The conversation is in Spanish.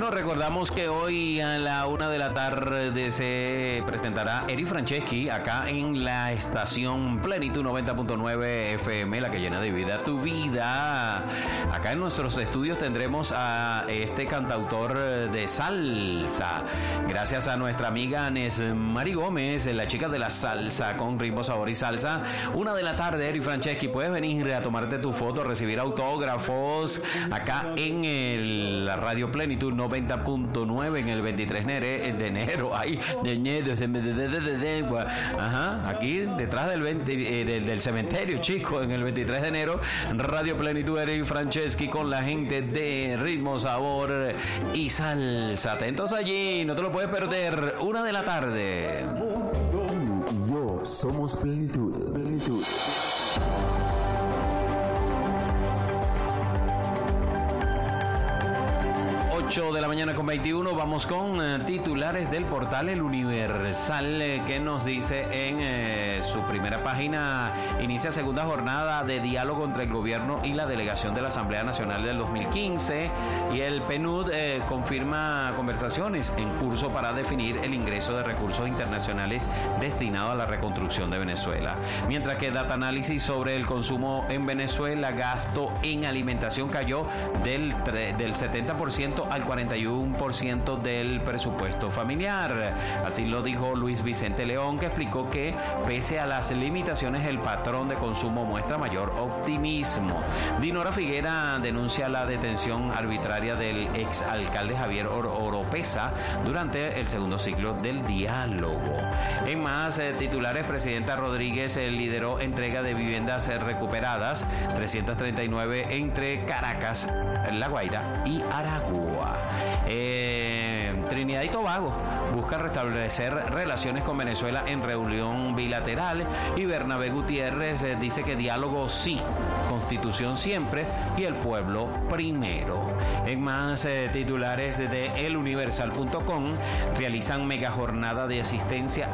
Bueno, recordamos que hoy a la 1:00 p.m. se presentará Eri Franceschi acá en la estación Plenitud 90.9 FM, la que llena de vida tu vida. Acá en nuestros estudios tendremos a este cantautor de salsa. Gracias a nuestra amiga Nes Mari Gómez, la chica de la salsa con ritmo, sabor y salsa. 1:00 p.m, Eri Franceschi. Puedes venir a tomarte tu foto, recibir autógrafos acá en la Radio Plenitud 90.9 en el 23 de enero. Ahí, aquí detrás del cementerio, chicos, en el 23 de enero, Radio Plenitud, Eri Franceschi con la gente de ritmo, sabor y salsa. Atentos allí, no te lo puedes perder. 1:00 p.m. Tú y yo somos Plenitud. Plenitud. 8:21 a.m. Vamos con titulares del portal El Universal, que nos dice en su primera página: inicia segunda jornada de diálogo entre el gobierno y la delegación de la Asamblea Nacional del 2015, y el PNUD confirma conversaciones en curso para definir el ingreso de recursos internacionales destinado a la reconstrucción de Venezuela. Mientras que Data Análisis sobre el consumo en Venezuela, gasto en alimentación cayó del 70% al 41% del presupuesto familiar. Así lo dijo Luis Vicente León, que explicó que pese a las limitaciones, el patrón de consumo muestra mayor optimismo. Dinora Figuera denuncia la detención arbitraria del exalcalde Javier Oropesa durante el segundo ciclo del diálogo. En más titulares, Presidenta Rodríguez lideró entrega de viviendas recuperadas, 339 entre Caracas, La Guaira y Aragua. Trinidad y Tobago busca restablecer relaciones con Venezuela en reunión bilateral, y Bernabé Gutiérrez dice que diálogo sí, constitución siempre y el pueblo primero. En más titulares de eluniversal.com, realizan mega jornada de asistencia